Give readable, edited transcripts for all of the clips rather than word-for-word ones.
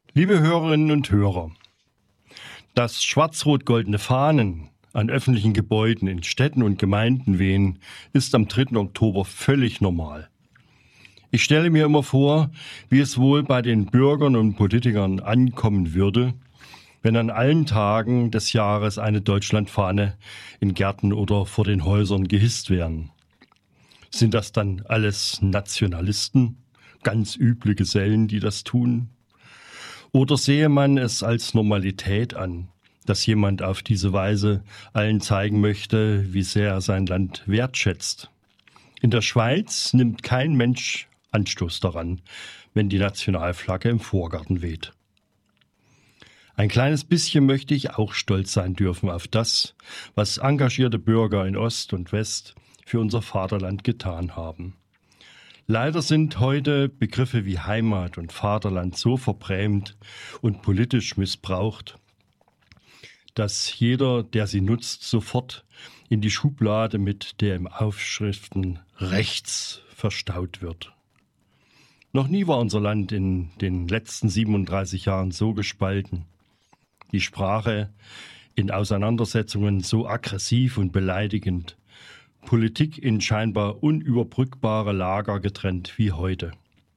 Liebe Hörerinnen und Hörer, dass schwarz-rot-goldene Fahnen an öffentlichen Gebäuden in Städten und Gemeinden wehen, ist am 3. Oktober völlig normal. Ich stelle mir immer vor, wie es wohl bei den Bürgern und Politikern ankommen würde, wenn an allen Tagen des Jahres eine Deutschlandfahne in Gärten oder vor den Häusern gehisst wären. Sind das dann alles Nationalisten, ganz üble Gesellen, die das tun? Oder sehe man es als Normalität an, dass jemand auf diese Weise allen zeigen möchte, wie sehr er sein Land wertschätzt? In der Schweiz nimmt kein Mensch Anstoß daran, wenn die Nationalflagge im Vorgarten weht. Ein kleines bisschen möchte ich auch stolz sein dürfen auf das, was engagierte Bürger in Ost und West für unser Vaterland getan haben. Leider sind heute Begriffe wie Heimat und Vaterland so verbrämt und politisch missbraucht, dass jeder, der sie nutzt, sofort in die Schublade mit der im Aufschriften rechts verstaut wird. Noch nie war unser Land in den letzten 37 Jahren so gespalten. Die Sprache in Auseinandersetzungen so aggressiv und beleidigend. Politik in scheinbar unüberbrückbare Lager getrennt wie heute.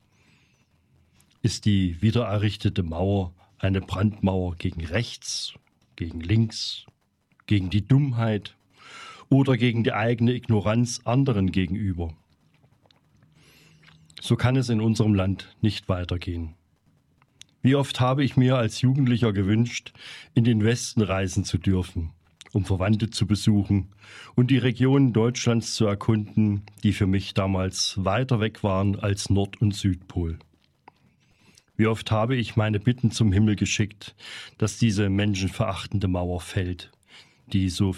Ist die wiedererrichtete Mauer eine Brandmauer gegen rechts, gegen links, gegen die Dummheit oder gegen die eigene Ignoranz anderen gegenüber? So kann es in unserem Land nicht weitergehen. Wie oft habe ich mir als Jugendlicher gewünscht, in den Westen reisen zu dürfen, um Verwandte zu besuchen und die Regionen Deutschlands zu erkunden, die für mich damals weiter weg waren als Nord- und Südpol. Wie oft habe ich meine Bitten zum Himmel geschickt, dass diese menschenverachtende Mauer fällt, die so